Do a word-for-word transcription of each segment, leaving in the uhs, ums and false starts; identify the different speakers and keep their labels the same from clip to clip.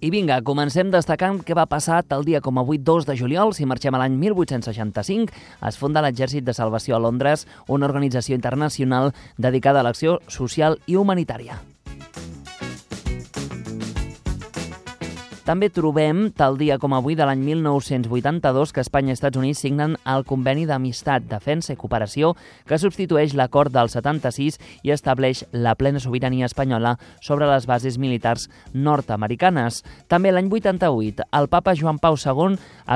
Speaker 1: I vinga, comencem destacant què va passar tal dia com avui, dos de juliol. Si marxem a l'any mil vuit-cents seixanta-cinc, es funda l'Exèrcit de Salvació a Londres, una organització internacional dedicada a l'acció social i humanitària. També trobem, tal dia com avui de l'any mil nou-cents vuitanta-dos, que Espanya i Estats Units signen el Conveni d'Amistat, Defensa i Cooperació, que substitueix l'acord del setanta-sis i estableix la plena sobirania espanyola sobre les bases militars nord-americanes. També l'any vuitanta-vuit, el papa Joan Pau segon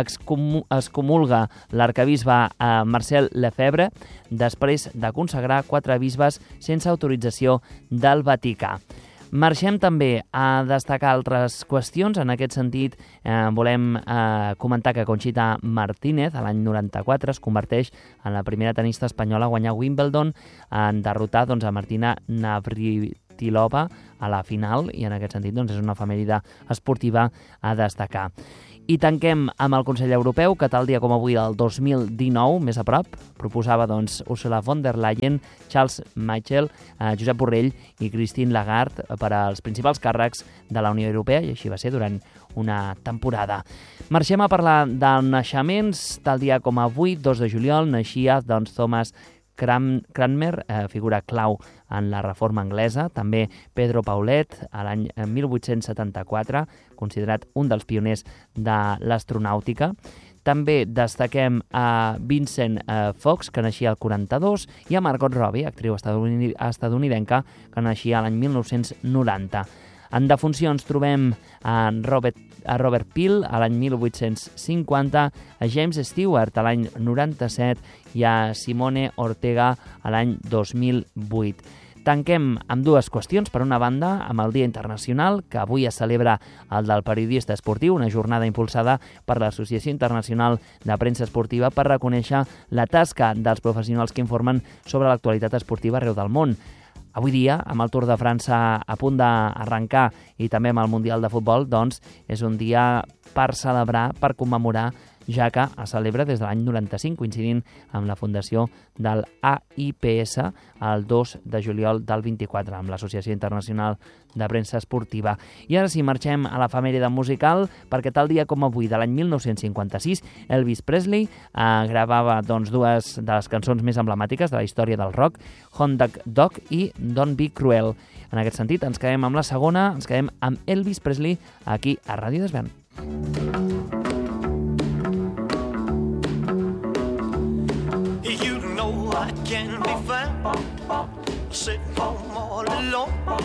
Speaker 1: excomulga l'arquebisbe Marcel Lefebvre després de consagrar quatre bisbes sense autorització del Vaticà. Marxem també a destacar altres qüestions. En aquest sentit, eh, volem eh, comentar que Conxita Martínez, a l'any noranta-quatre, es converteix en la primera tenista espanyola a guanyar Wimbledon en derrotar doncs, a Martina Navratilova a la final, i en aquest sentit doncs, és una efemèride esportiva a destacar. I tanquem amb el Consell Europeu, que tal dia com avui del dos mil dinou, més a prop, proposava doncs, Ursula von der Leyen, Charles Michel, eh, Josep Borrell i Christine Lagarde per als principals càrrecs de la Unió Europea, i així va ser durant una temporada. Marxem a parlar de naixements. Tal dia com avui, dos de juliol, naixia doncs, Thomas Cran Cranmer, eh, figura clau en la reforma anglesa. També Pedro Paulet, a l'any mil vuit-cents setanta-quatre, considerat un dels pioners de l'astronàutica. També destaquem a Vincent eh, Fox, que naixia al quaranta-dos, i a Margot Robbie, actriu estatunidenca, que naixia l'any mil nou-cents noranta. En defuncions trobem a Robert, a Robert Peel a l'any mil vuit-cents cinquanta, a James Stewart a l'any noranta-set i a Simone Ortega a l'any dos mil vuit. Tanquem amb dues qüestions. Per una banda, amb el Dia Internacional, que avui es celebra el del periodista esportiu, una jornada impulsada per l'Associació Internacional de Premsa Esportiva per reconèixer la tasca dels professionals que informen sobre l'actualitat esportiva arreu del món. Avui dia, amb el Tour de França a punt d'arrencar i també amb el Mundial de Futbol, doncs és un dia per celebrar, per commemorar, ja que es celebra des de l'any noranta-cinc, coincidint amb la fundació del A I P S el dos de juliol del vint-i-quatre, amb l'Associació Internacional de Premsa Esportiva. I ara sí, marxem a l'efemèride musical, perquè tal dia com avui, de l'any mil nou-cents cinquanta-sis, Elvis Presley eh, gravava doncs, dues de les cançons més emblemàtiques de la història del rock, Hound Dog i Don't Be Cruel. En aquest sentit, ens quedem amb la segona, ens quedem amb Elvis Presley aquí a Ràdio Desvern.
Speaker 2: I can be found sitting home all alone.